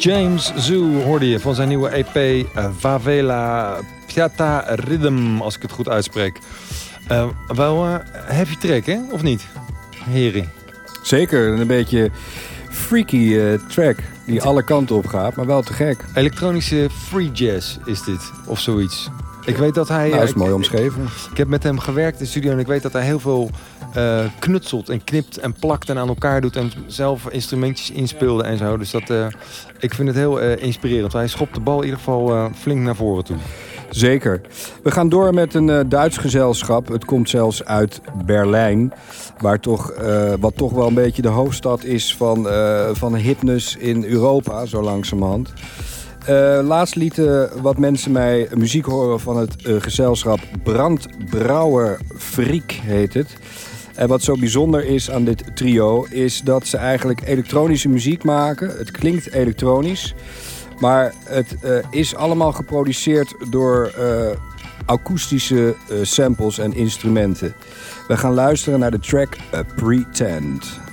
James Zoo hoorde je van zijn nieuwe EP Favela Piata Rhythm, als ik het goed uitspreek. Heavy track, hè? Of niet, heren? Zeker, een beetje freaky track die alle kanten op gaat, maar wel te gek. Elektronische free jazz is dit, of zoiets. Ik weet dat hij... Dat is mooi omschreven. Ik heb met hem gewerkt in de studio en ik weet dat hij heel veel knutselt en knipt en plakt en aan elkaar doet en zelf instrumentjes inspeelde en zo. Dus ik vind het heel inspirerend. Hij schopt de bal in ieder geval flink naar voren toe. Zeker. We gaan door met een Duits gezelschap. Het komt zelfs uit Berlijn, wat toch wel een beetje de hoofdstad is van hipness in Europa, zo langzamerhand. Laatst lieten wat mensen mij muziek horen van het gezelschap Brandbrouwer Freak heet het. En wat zo bijzonder is aan dit trio is dat ze eigenlijk elektronische muziek maken. Het klinkt elektronisch, maar het is allemaal geproduceerd door akoestische samples en instrumenten. We gaan luisteren naar de track Pretend.